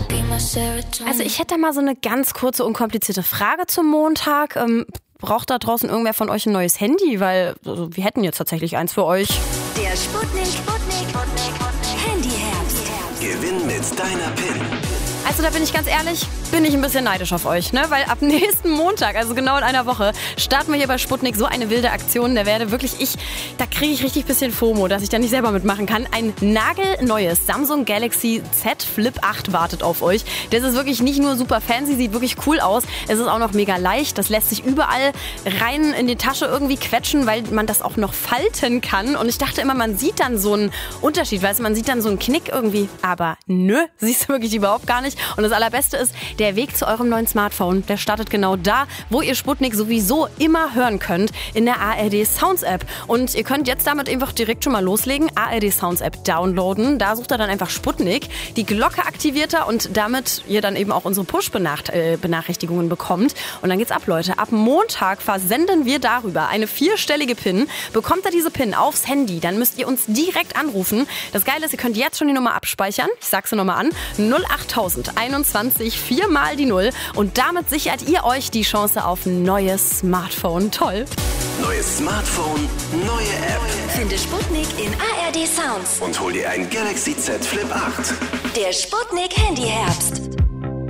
Also ich hätte da mal so eine ganz kurze, unkomplizierte Frage zum Montag. Braucht da draußen irgendwer von euch ein neues Handy? Weil wir hätten jetzt tatsächlich eins für euch. Der Sputnik Handyherbst. Gewinn mit deiner PIN. Also da bin ich ganz ehrlich, bin ich ein bisschen neidisch auf euch, ne? Weil ab nächsten Montag, also genau in einer Woche, starten wir hier bei Sputnik so eine wilde Aktion. Da kriege ich richtig bisschen FOMO, dass ich da nicht selber mitmachen kann. Ein nagelneues Samsung Galaxy Z Flip 8 wartet auf euch. Das ist wirklich nicht nur super fancy, sieht wirklich cool aus. Es ist auch noch mega leicht. Das lässt sich überall rein in die Tasche irgendwie quetschen, weil man das auch noch falten kann. Und ich dachte immer, man sieht dann so einen Unterschied, weißt du, man sieht dann so einen Knick irgendwie. Aber nö, siehst du wirklich überhaupt gar nicht. Und das Allerbeste ist, der Weg zu eurem neuen Smartphone, der startet genau da, wo ihr Sputnik sowieso immer hören könnt, in der ARD Sounds App. Und ihr könnt jetzt damit einfach direkt schon mal loslegen, ARD Sounds App downloaden. Da sucht ihr dann einfach Sputnik, die Glocke aktiviert ihr und damit ihr dann eben auch unsere Push-Benachrichtigungen bekommt. Und dann geht's ab, Leute. Ab Montag versenden wir darüber eine 4-stellige PIN. Bekommt ihr diese PIN aufs Handy, dann müsst ihr uns direkt anrufen. Das Geile ist, ihr könnt jetzt schon die Nummer abspeichern. Ich sag's sie nochmal an. 08021 4 mal die 0. Und damit sichert ihr euch die Chance auf ein neues Smartphone. Toll. Neues Smartphone, neue App. Finde Sputnik in ARD Sounds. Und hol dir ein Galaxy Z Flip 8. Der Sputnik Handyherbst.